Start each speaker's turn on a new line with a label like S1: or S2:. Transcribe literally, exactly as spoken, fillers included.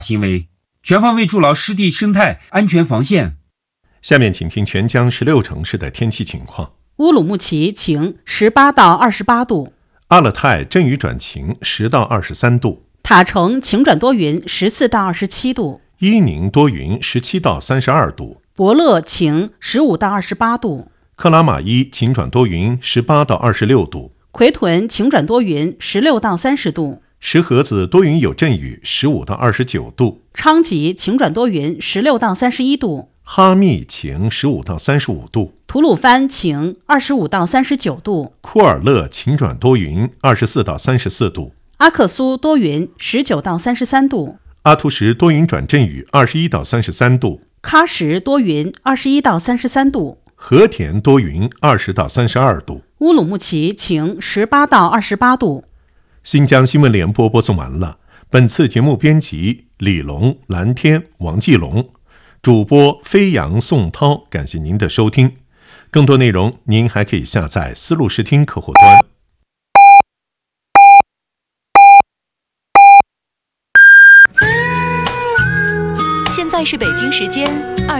S1: 行为，全方位筑牢湿地生态安全防线。
S2: 下面请听全江十六城市的天气情况。
S3: 乌鲁木齐晴，十八到二十八度；
S2: 阿勒泰阵雨转晴，十到二十三度；
S3: 塔城晴转多云，十四到二十七度；
S2: 伊宁多云，十七到三十二度；
S3: 博乐晴，十五到二十八度；
S2: 克拉玛依晴转多云，十八到二十六度；
S3: 奎屯晴转多云，十六到三十度；
S2: 石河子多云有阵雨，十五到二十九度；
S3: 昌吉晴转多云，十六到三十一度；
S2: 哈密晴，十五到三十五度；
S3: 吐鲁番晴，二十五到三十九度；
S2: 库尔勒晴转多云，二十四到三十四度；
S3: 阿克苏多云，十九到三十三度；
S2: 阿图什多云转阵雨，二十一到三十三度；
S3: 喀什多云，二十一到三十三度；
S2: 和田多云，二十到三十二度；
S3: 乌鲁木齐晴，十八到二十八度。
S2: 新疆新闻联播播送完了。本次节目编辑李龙、蓝天、王继龙，主播飞扬、宋涛。感谢您的收听。更多内容您还可以下载思路视听客户端。
S4: 现在是北京时间二